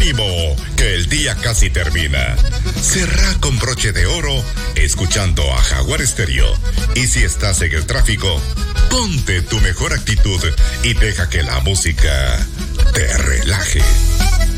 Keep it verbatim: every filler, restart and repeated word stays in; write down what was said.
¡Ánimo! Que el día casi termina. Cerrá con broche de oro escuchando a Jaguar Stereo. Y si estás en el tráfico, ponte tu mejor actitud y deja que la música te relaje.